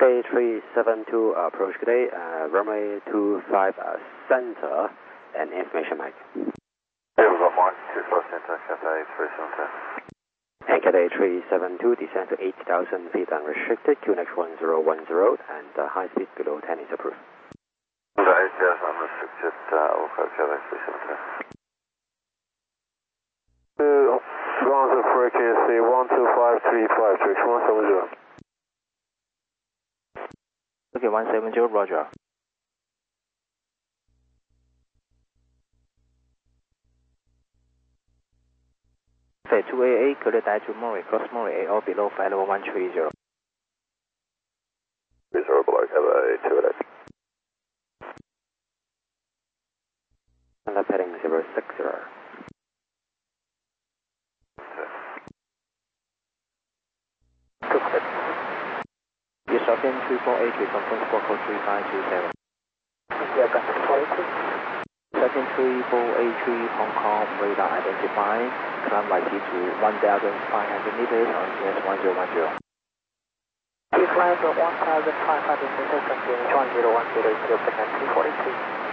Cathay 372 approach Cathay, runway 25 center and information mic. Good morning, 25 center, Cathay 372. And Cathay 372 descend to 8,000 feet unrestricted, QNH 1010 and high speed below 10 is approved. 8,000 unrestricted, Alpha Cathay 372. Ground frequency 12535, direction 170. Okay, 170, roger. Flight 2AA, clear direct to Murray, cross Murray, AO below flight level 130. 30 below, Cathay 288. And left heading 060. Yes, Southern 3483, confirm squawk code 3527. Southern 3483, Hong Kong, radar identified, climb YT to 1,500 meters on CS 1010. Please climb to 1,500 meters on QNH 1010, 0 242.